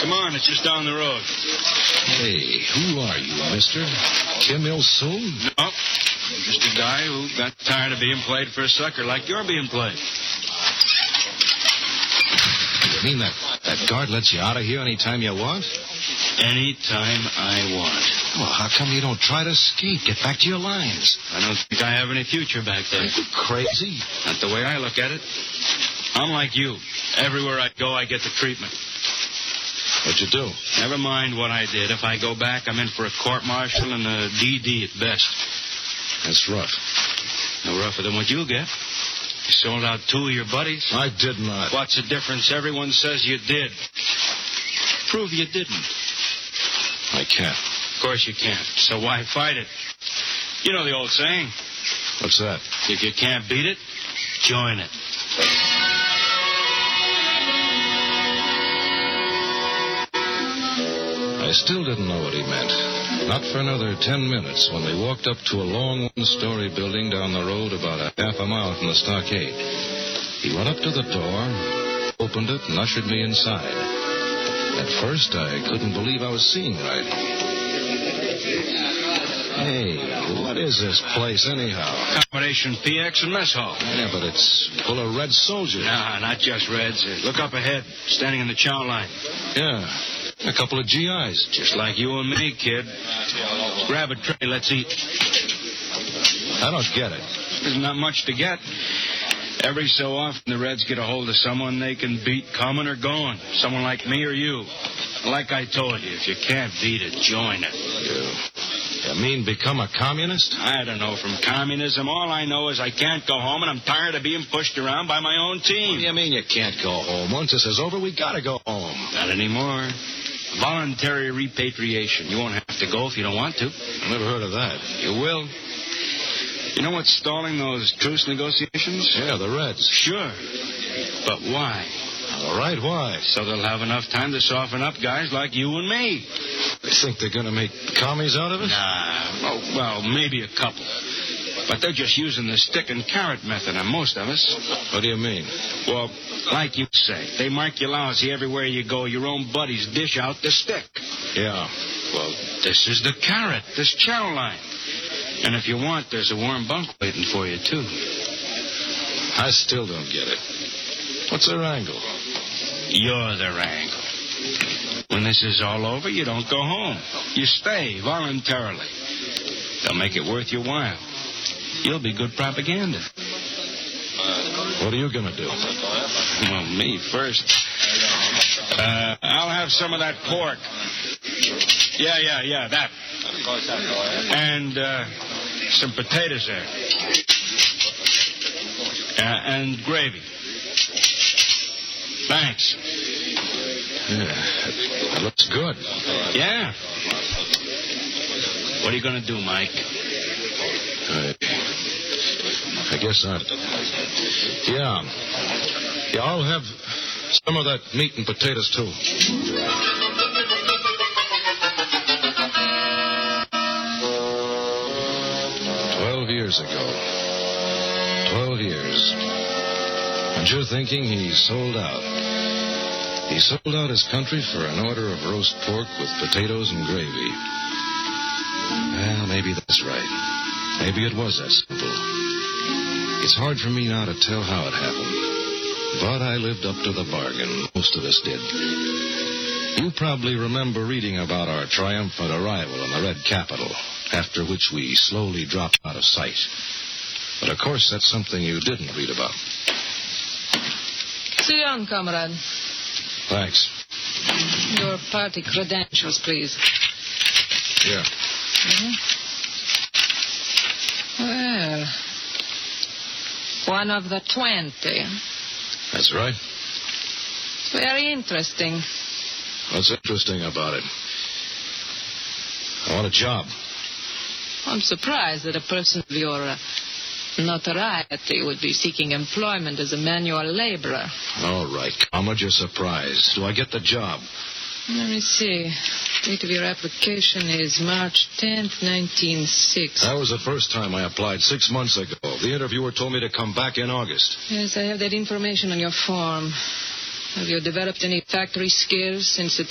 Come on, it's just down the road. Hey, who are you, mister? Kim Il-sung? No, just a guy who got tired of being played for a sucker like you're being played. You mean that guard lets you out of here anytime you want? Anytime I want. Well, how come you don't try to skate? Get back to your lines. I don't think I have any future back there. Are you crazy? Not the way I look at it. I'm like you. Everywhere I go, I get the treatment. What'd you do? Never mind what I did. If I go back, I'm in for a court-martial and a DD at best. That's rough. No rougher than what you'll get. You sold out 2 of your buddies. I did not. What's the difference? Everyone says you did. Prove you didn't. I can't. Of course you can't. So why fight it? You know the old saying. What's that? If you can't beat it, join it. I still didn't know what he meant. Not for another 10 minutes when we walked up to a long one-story building down the road about a half a mile from the stockade. He went up to the door, opened it, and ushered me inside. At first, I couldn't believe I was seeing right. Hey, what is this place anyhow? Accommodation PX and mess hall. Yeah, but it's full of red soldiers. Nah, not just reds. Look up ahead, standing in the chow line. Yeah, a couple of GIs. Just like you and me, kid. Grab a tray, let's eat. I don't get it. There's not much to get. Every so often, the Reds get a hold of someone they can beat coming or going. Someone like me or you. Like I told you, if you can't beat it, join it. You mean become a communist? I don't know from communism. All I know is I can't go home, and I'm tired of being pushed around by my own team. What do you mean you can't go home? Once this is over, we gotta go home. Not anymore. Voluntary repatriation. You won't have to go if you don't want to. I never heard of that. You will. You know what's stalling those truce negotiations? Yeah, the Reds. Sure. But why? All right, why? So they'll have enough time to soften up guys like you and me. They think they're going to make commies out of us? Nah. Oh, well, maybe a couple. But they're just using the stick and carrot method on most of us. What do you mean? Well, like you say, they mark you lousy everywhere you go. Your own buddies dish out the stick. Yeah. Well, this is the carrot, this chow line. And if you want, there's a warm bunk waiting for you, too. I still don't get it. What's their angle? You're their angle. When this is all over, you don't go home. You stay voluntarily. They'll make it worth your while. You'll be good propaganda. What are you going to do? Well, me first. I'll have some of that pork. Yeah, that. And some potatoes there. And gravy. Thanks. Yeah, that looks good. Yeah. What are you going to do, Mike? I guess not. Yeah, I'll have some of that meat and potatoes, too. 12 years ago. 12 years. And you're thinking he's sold out. He sold out his country for an order of roast pork with potatoes and gravy. Well, maybe that's right. Maybe it was that simple. It's hard for me now to tell how it happened. But I lived up to the bargain. Most of us did. You probably remember reading about our triumphant arrival in the Red Capital, after which we slowly dropped out of sight. But, of course, that's something you didn't read about. Sit down, comrade. Thanks. Your party credentials, please. Yeah. Well, one of the 20. That's right. Very interesting. What's interesting about it? I want a job. I'm surprised that a person of your notoriety would be seeking employment as a manual laborer. All right, comrade, you're surprised. Do I get the job? Let me see. Date of your application is March 10th, 1906. That was the first time I applied 6 months ago. The interviewer told me to come back in August. Yes, I have that information on your form. Have you developed any factory skills since the